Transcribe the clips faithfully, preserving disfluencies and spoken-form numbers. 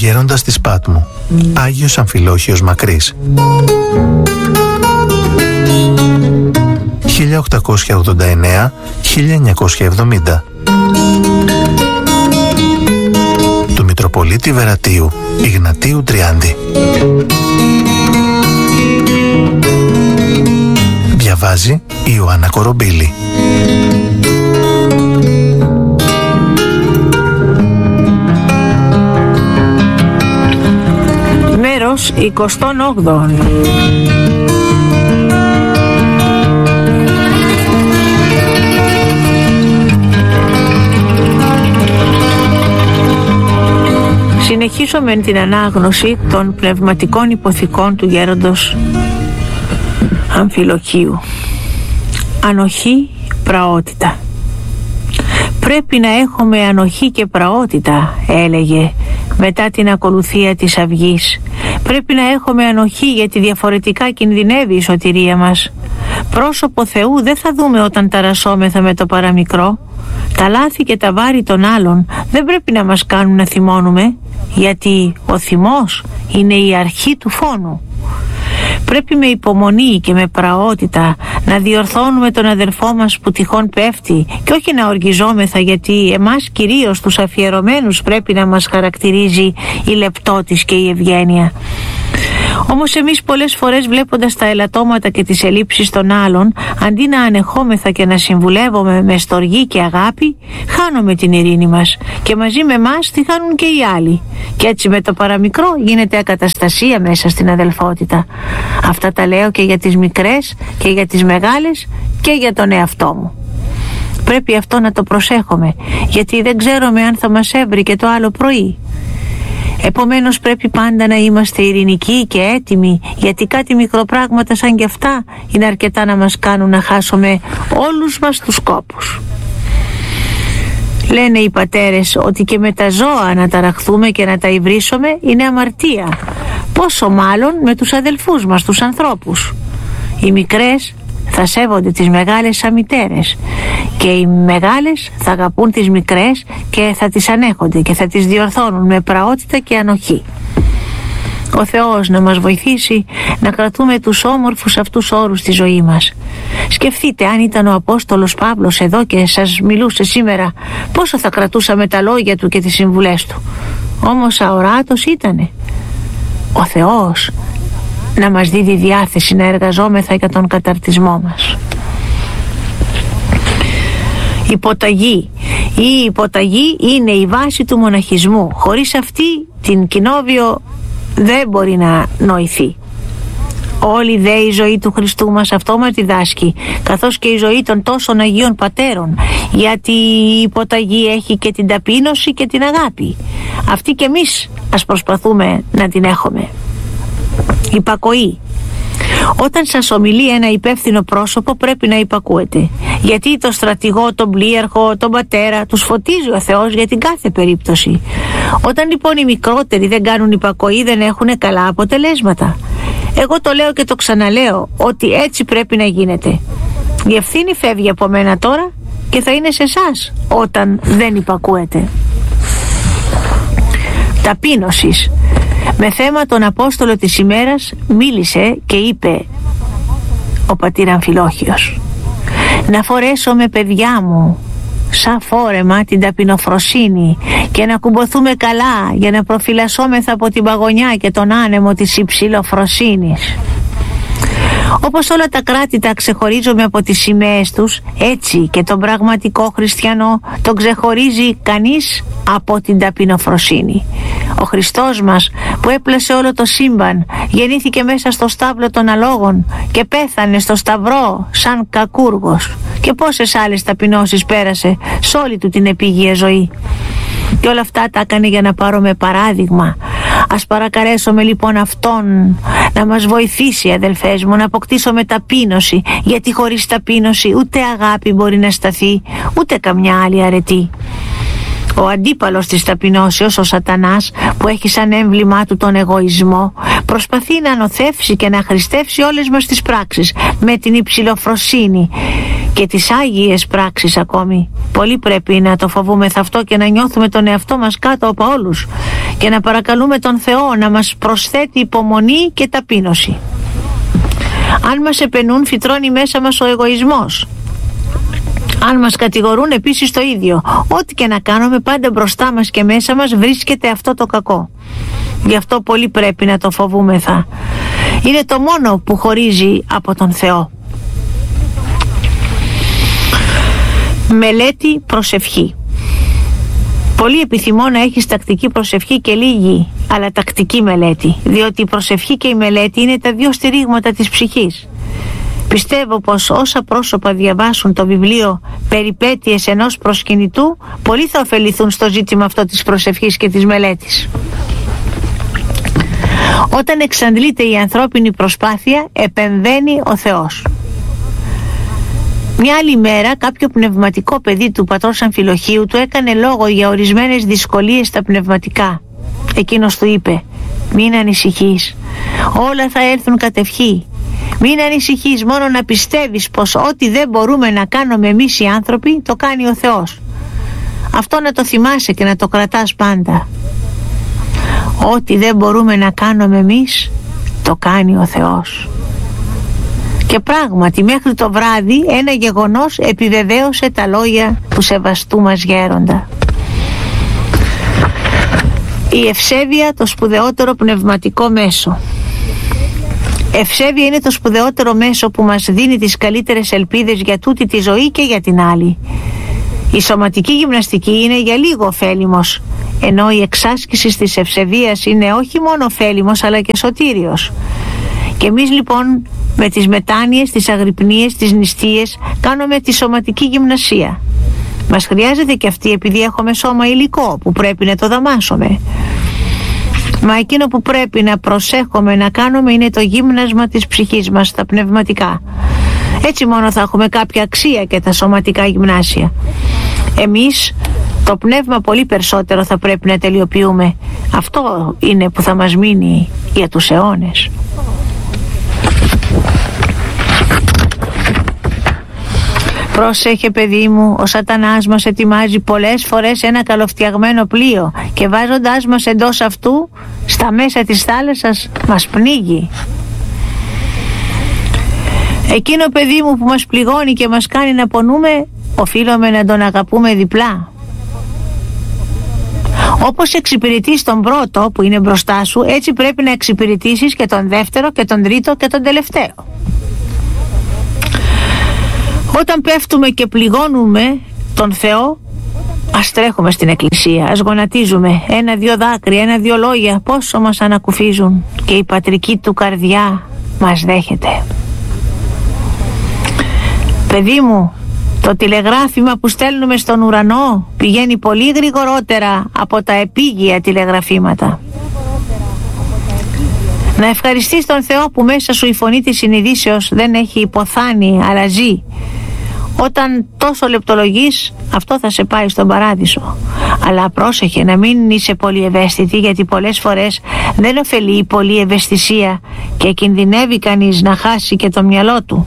γέροντας της Πάτμου, Άγιος Αμφιλόχιος Μακρύς. χίλια οκτακόσια ογδόντα εννέα με χίλια εννιακόσια εβδομήντα. Του Μητροπολίτη Βερατίου, Ιγνατίου Τριάντη. Διαβάζει η Ιωάννα Κορομπίλη. Μέρος εικοστών όγδοων. Συνεχίζω με την ανάγνωση των πνευματικών υποθηκών του γέροντος Αμφιλοχίου. Ανοχή, πραότητα. Πρέπει να έχουμε ανοχή και πραότητα, έλεγε μετά την ακολουθία της Αυγής. Πρέπει να έχουμε ανοχή, γιατί διαφορετικά κινδυνεύει η σωτηρία μας. Πρόσωπο Θεού δεν θα δούμε όταν ταρασσόμεθα με το παραμικρό. Τα λάθη και τα βάρη των άλλων δεν πρέπει να μας κάνουν να θυμώνουμε, γιατί ο θυμός είναι η αρχή του φόνου. Πρέπει με υπομονή και με πραότητα να διορθώνουμε τον αδελφό μας που τυχόν πέφτει, και όχι να οργιζόμεθα, γιατί εμάς κυρίως τους αφιερωμένους πρέπει να μας χαρακτηρίζει η λεπτότης και η ευγένεια. Όμως εμείς πολλές φορές, βλέποντας τα ελαττώματα και τις ελλείψεις των άλλων, αντί να ανεχόμεθα και να συμβουλεύουμε με στοργή και αγάπη, χάνουμε την ειρήνη μας, και μαζί με εμάς τη χάνουν και οι άλλοι. Και έτσι με το παραμικρό γίνεται ακαταστασία μέσα στην αδελφότητα. Αυτά τα λέω και για τις μικρές και για τις μεγάλες και για τον εαυτό μου. Πρέπει αυτό να το προσέχουμε, γιατί δεν ξέρουμε αν θα μας έβρει και το άλλο πρωί. Επομένως πρέπει πάντα να είμαστε ειρηνικοί και έτοιμοι, γιατί κάτι μικροπράγματα σαν κι αυτά είναι αρκετά να μας κάνουν να χάσουμε όλους μας τους σκόπους. Λένε οι πατέρες ότι και με τα ζώα να ταραχθούμε και να τα υβρίσουμε είναι αμαρτία. Πόσο μάλλον με τους αδελφούς μας, τους ανθρώπους. Οι μικρές θα σέβονται τις μεγάλες σαν μητέρες, και οι μεγάλες θα αγαπούν τις μικρές και θα τις ανέχονται και θα τις διορθώνουν με πραότητα και ανοχή. Ο Θεός να μας βοηθήσει να κρατούμε τους όμορφους αυτούς όρους στη ζωή μας. Σκεφτείτε, αν ήταν ο Απόστολος Παύλος εδώ και σας μιλούσε σήμερα, πόσο θα κρατούσαμε τα λόγια του και τις συμβουλές του. Όμως αοράτος ήτανε. Ο Θεός να μας δίδει διάθεση να εργαζόμεθα για τον καταρτισμό μας. Υποταγή. Η υποταγή είναι η βάση του μοναχισμού. Χωρίς αυτή την κοινόβιο δεν μπορεί να νοηθεί. Όλη δε η ζωή του Χριστού μας αυτό μας διδάσκει, καθώς και η ζωή των τόσων Αγίων Πατέρων, γιατί η υποταγή έχει και την ταπείνωση και την αγάπη. Αυτή και εμείς ας προσπαθούμε να την έχουμε. Υπακοή. Όταν σας ομιλεί ένα υπεύθυνο πρόσωπο πρέπει να υπακούετε, γιατί το στρατηγό, τον πλοίαρχο, τον πατέρα τους φωτίζει ο Θεός για την κάθε περίπτωση. Όταν λοιπόν οι μικρότεροι δεν κάνουν υπακοή, δεν έχουν καλά αποτελέσματα. Εγώ το λέω και το ξαναλέω, ότι έτσι πρέπει να γίνεται. Η ευθύνη φεύγει από μένα τώρα και θα είναι σε εσάς όταν δεν υπακούετε. Ταπείνωσης. Με θέμα τον Απόστολο της ημέρας μίλησε και είπε ο πατήρ Αμφιλόχιος: να φορέσω με παιδιά μου σαν φόρεμα την ταπεινοφροσύνη και να κουμποθούμε καλά για να προφυλασσόμεθα από την παγωνιά και τον άνεμο της υψηλοφροσύνης. Όπως όλα τα κράτη τα ξεχωρίζουμε από τις σημαίες τους, έτσι και τον πραγματικό χριστιανό τον ξεχωρίζει κανείς από την ταπεινοφροσύνη. Ο Χριστός μας που έπλασε όλο το σύμπαν γεννήθηκε μέσα στο στάβλο των αλόγων και πέθανε στο σταυρό σαν κακούργος. Και πόσες άλλες ταπεινώσεις πέρασε σε όλη του την επίγεια ζωή. Και όλα αυτά τα έκανε για να πάρουμε παράδειγμα. Ας παρακαλέσουμε λοιπόν Αυτόν να μας βοηθήσει, αδελφές μου, να αποκτήσουμε ταπείνωση, γιατί χωρίς ταπείνωση ούτε αγάπη μπορεί να σταθεί, ούτε καμιά άλλη αρετή. Ο αντίπαλος της ταπεινώσεως, ο Σατανάς, που έχει σαν έμβλημά του τον εγωισμό, προσπαθεί να ανοθεύσει και να χρηστεύσει όλες μας τις πράξεις με την υψηλοφροσύνη και τις άγιες πράξεις ακόμη. Πολύ πρέπει να το φοβούμεθα αυτό και να νιώθουμε τον εαυτό μας κάτω από όλους και να παρακαλούμε τον Θεό να μας προσθέτει υπομονή και ταπείνωση. Αν μας επενούν, φυτρώνει μέσα μας ο εγωισμός. Αν μας κατηγορούν, επίσης το ίδιο. Ό,τι και να κάνουμε, πάντα μπροστά μας και μέσα μας βρίσκεται αυτό το κακό. Γι' αυτό πολύ πρέπει να το φοβούμεθα. Είναι το μόνο που χωρίζει από τον Θεό. Μελέτη, προσευχή. Πολύ επιθυμώ να έχεις τακτική προσευχή και λίγη, αλλά τακτική μελέτη, διότι η προσευχή και η μελέτη είναι τα δύο στηρίγματα της ψυχής. Πιστεύω πως όσα πρόσωπα διαβάσουν το βιβλίο «Περιπέτειες ενός προσκυνητού», πολλοί θα ωφεληθούν στο ζήτημα αυτό της προσευχής και της μελέτης. Όταν εξαντλείται η ανθρώπινη προσπάθεια, επεμβαίνει ο Θεός. Μια άλλη μέρα κάποιο πνευματικό παιδί του πατρός Αμφιλοχίου του έκανε λόγο για ορισμένες δυσκολίες στα πνευματικά. Εκείνος του είπε: «Μην ανησυχείς, όλα θα έρθουν κατευχή. Μην ανησυχείς, μόνο να πιστεύεις πως ό,τι δεν μπορούμε να κάνουμε εμείς οι άνθρωποι, το κάνει ο Θεός. Αυτό να το θυμάσαι και να το κρατάς πάντα. Ό,τι δεν μπορούμε να κάνουμε εμείς, το κάνει ο Θεός». Και πράγματι μέχρι το βράδυ ένα γεγονός επιβεβαίωσε τα λόγια του σεβαστού μας γέροντα. Η ευσέβεια, το σπουδαιότερο πνευματικό μέσο. Ευσέβεια είναι το σπουδαιότερο μέσο που μας δίνει τις καλύτερες ελπίδες για τούτη τη ζωή και για την άλλη. Η σωματική γυμναστική είναι για λίγο ωφέλιμος, ενώ η εξάσκηση της ευσεβίας είναι όχι μόνο ωφέλιμος αλλά και σωτήριος. Και εμείς λοιπόν με τις μετάνοιες, τις αγρυπνίες, τις νηστείες κάνουμε τη σωματική γυμνασία. Μας χρειάζεται και αυτή επειδή έχουμε σώμα υλικό που πρέπει να το δαμάσουμε. Μα εκείνο που πρέπει να προσέχουμε να κάνουμε είναι το γύμνασμα της ψυχής μας, τα πνευματικά. Έτσι μόνο θα έχουμε κάποια αξία και τα σωματικά γυμνάσια. Εμείς το πνεύμα πολύ περισσότερο θα πρέπει να τελειοποιούμε. Αυτό είναι που θα μας μείνει για τους αιώνες. Πρόσεχε παιδί μου, ο σατανάς μας ετοιμάζει πολλές φορές ένα καλοφτιαγμένο πλοίο και βάζοντάς μας εντός αυτού, στα μέσα της θάλασσας, μας πνίγει. Εκείνο παιδί μου που μας πληγώνει και μας κάνει να πονούμε, οφείλουμε να τον αγαπούμε διπλά. Όπως εξυπηρετείς τον πρώτο που είναι μπροστά σου, έτσι πρέπει να εξυπηρετήσεις και τον δεύτερο και τον τρίτο και τον τελευταίο. Όταν πέφτουμε και πληγώνουμε τον Θεό, ας τρέχουμε στην εκκλησία, ας γονατίζουμε ένα-δυο δάκρυα, ένα-δυο λόγια, πόσο μας ανακουφίζουν, και η πατρική του καρδιά μας δέχεται. Παιδί μου, το τηλεγράφημα που στέλνουμε στον ουρανό πηγαίνει πολύ γρηγορότερα από τα επίγεια τηλεγραφήματα. Να ευχαριστείς τον Θεό που μέσα σου η φωνή της συνειδήσεως δεν έχει υποθάνει αλλά ζει. Όταν τόσο λεπτολογείς, αυτό θα σε πάει στον παράδεισο. Αλλά πρόσεχε να μην είσαι πολύ ευαίσθητη, γιατί πολλές φορές δεν ωφελεί η πολλή ευαισθησία και κινδυνεύει κανείς να χάσει και το μυαλό του.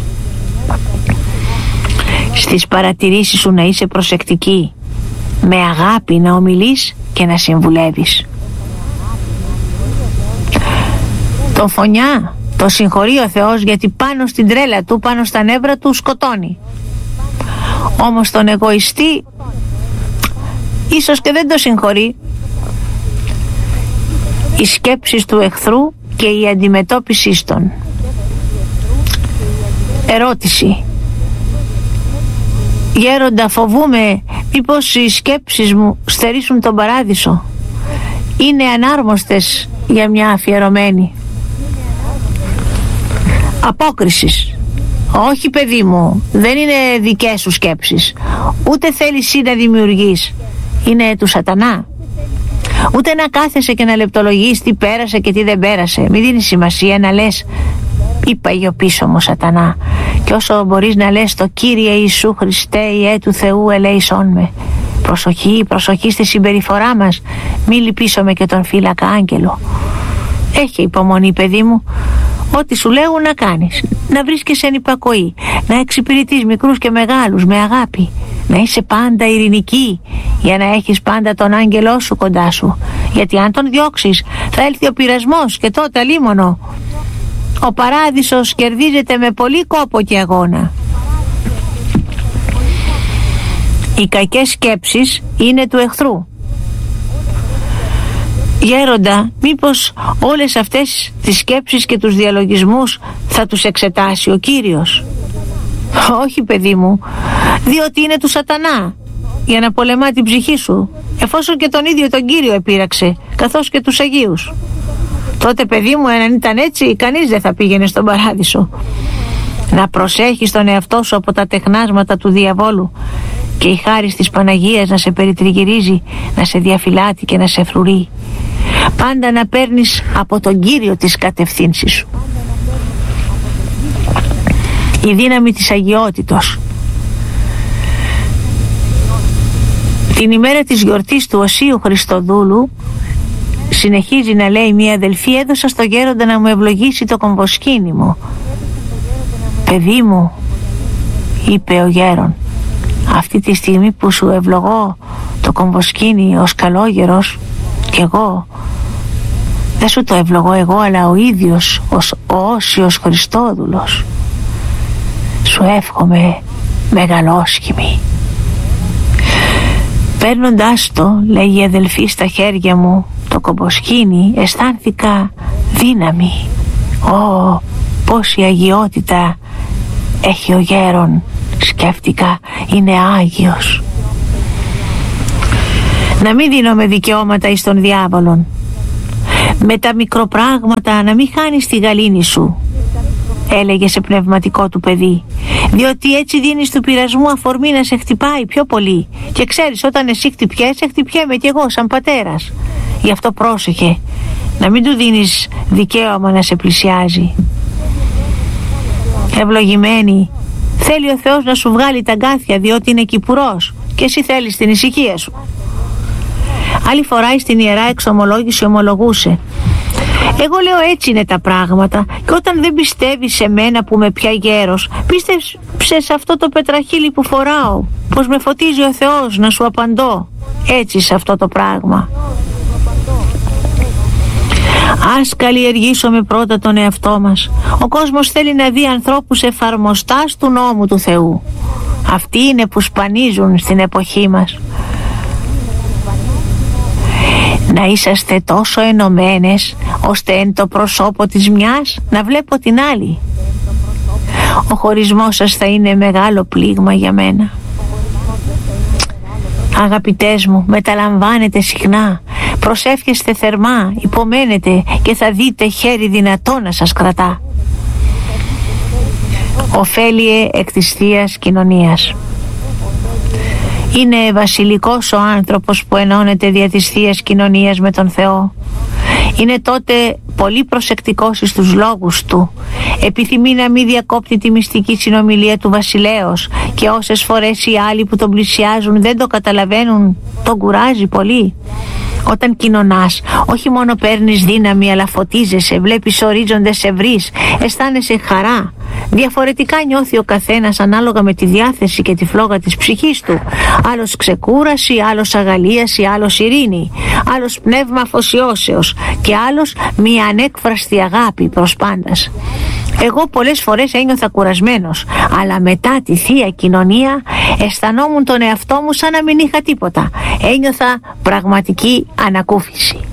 Στις παρατηρήσεις σου να είσαι προσεκτική, με αγάπη να ομιλείς και να συμβουλεύεις. Το φωνιά το συγχωρεί ο Θεός, γιατί πάνω στην τρέλα του, πάνω στα νεύρα του σκοτώνει. Όμως τον εγωιστή ίσως και δεν το συγχωρεί. Οι σκέψεις του εχθρού και η αντιμετώπιση των. Ερώτηση. Γέροντα, φοβούμαι μήπως οι σκέψεις μου στερήσουν τον παράδεισο. Είναι ανάρμοστες για μια αφιερωμένη. Απόκρισης. Όχι παιδί μου, δεν είναι δικές σου σκέψεις. Ούτε θέλεις εσύ να δημιουργείς. Είναι του σατανά. Ούτε να κάθεσαι και να λεπτολογείς τι πέρασε και τι δεν πέρασε. Μην δίνεις σημασία να λες «Είπα γιο πίσω μου σατανά». Και όσο μπορείς να λες το «Κύριε Ιησού Χριστέ, Ιε του Θεού, ελέησόν με». Προσοχή, προσοχή στη συμπεριφορά μας. Μη λυπήσουμε και τον φύλακα άγγελο. Έχει υπομονή παιδί μου. ό,τι σου λέγουν να κάνεις, να βρίσκεσαι εν υπακοή, να εξυπηρετείς μικρούς και μεγάλους με αγάπη, να είσαι πάντα ειρηνική, για να έχεις πάντα τον άγγελό σου κοντά σου, γιατί αν τον διώξεις θα έλθει ο πειρασμός και τότε αλίμονο. Ο παράδεισος κερδίζεται με πολύ κόπο και αγώνα. Οι κακές σκέψεις είναι του εχθρού. Γέροντα, μήπως όλες αυτές τις σκέψεις και τους διαλογισμούς θα τους εξετάσει ο Κύριος? Όχι, παιδί μου, διότι είναι του σατανά, για να πολεμά την ψυχή σου, εφόσον και τον ίδιο τον Κύριο επήραξε, καθώς και τους Αγίους. Τότε, παιδί μου, αν ήταν έτσι, κανείς δεν θα πήγαινε στον παράδεισο. Να προσέχεις τον εαυτό σου από τα τεχνάσματα του διαβόλου και η χάρις της Παναγίας να σε περιτριγυρίζει, να σε διαφυλάτει και να σε φρουρεί. Πάντα να παίρνεις από τον Κύριο τις κατευθύνσεις σου. Η δύναμη της αγιότητος. Την ημέρα της γιορτής του Οσίου Χριστοδούλου, συνεχίζει να λέει μία αδελφή, έδωσα στο γέροντα να μου ευλογήσει το κομποσκήνι μου. Παιδί μου, είπε ο γέρον, αυτή τη στιγμή που σου ευλογώ το κομποσκήνι ως καλόγερος, κι εγώ δεν σου το ευλογώ εγώ, αλλά ο ίδιος ως ο Όσιος Χριστόδουλος. Σου εύχομαι μεγαλόσχημη. Παίρνοντάς το, λέει η αδελφή, στα χέρια μου το κομποσκήνι, αισθάνθηκα δύναμη. Ω, πόση αγιότητα έχει ο γέρον, σκέφτηκα, είναι Άγιος. Να μην δίνομαι δικαιώματα εις τον διάβολον. Με τα μικροπράγματα να μην χάνεις τη γαλήνη σου, έλεγε σε πνευματικό του παιδί, διότι έτσι δίνεις του πειρασμού αφορμή να σε χτυπάει πιο πολύ. Και ξέρεις, όταν εσύ χτυπιέσαι, χτυπιέμαι κι εγώ σαν πατέρας. Γι' αυτό πρόσεχε να μην του δίνεις δικαίωμα να σε πλησιάζει. Ευλογημένη, θέλει ο Θεός να σου βγάλει τα γκάθια, διότι είναι κυπουρός και εσύ θέλεις την ησυχία σου. Άλλη φορά στην Ιερά Εξομολόγηση ομολογούσε, εγώ λέω έτσι είναι τα πράγματα, και όταν δεν πιστεύεις σε μένα που με πια γέρος, πίστεψε σε αυτό το πετραχύλι που φοράω, πως με φωτίζει ο Θεός να σου απαντώ έτσι σε αυτό το πράγμα. Ας καλλιεργήσουμε πρώτα τον εαυτό μας. Ο κόσμος θέλει να δει ανθρώπους εφαρμοστάς του νόμου του Θεού. Αυτοί είναι που σπανίζουν στην εποχή μας. Να είσαστε τόσο ενωμένες, ώστε εν το προσώπο της μιας να βλέπω την άλλη. Ο χωρισμός σας θα είναι μεγάλο πλήγμα για μένα. Αγαπητές μου, μεταλαμβάνετε συχνά, προσεύχεστε θερμά, υπομένετε και θα δείτε χέρι δυνατό να σας κρατά. Ωφέλιε εκ της Θείας Κοινωνίας. Είναι βασιλικός ο άνθρωπος που ενώνεται δια της Θείας Κοινωνίας με τον Θεό. Είναι τότε πολύ προσεκτικός στους λόγους του. Επιθυμεί να μην διακόπτει τη μυστική συνομιλία του βασιλέως, και όσες φορές οι άλλοι που τον πλησιάζουν δεν το καταλαβαίνουν, τον κουράζει πολύ. Όταν κοινωνάς, όχι μόνο παίρνεις δύναμη, αλλά φωτίζεσαι, βλέπεις ορίζοντες ευρύς, αισθάνεσαι χαρά. Διαφορετικά νιώθει ο καθένας ανάλογα με τη διάθεση και τη φλόγα της ψυχής του. Άλλος ξεκούραση, άλλος αγαλίαση, άλλος ειρήνη, άλλος πνεύμα αφοσιώσεως και άλλος μια ανέκφραστη αγάπη προς πάντας. Εγώ πολλές φορές ένιωθα κουρασμένος, αλλά μετά τη Θεία Κοινωνία αισθανόμουν τον εαυτό μου σαν να μην είχα τίποτα. Ένιωθα πραγματική ανακούφιση.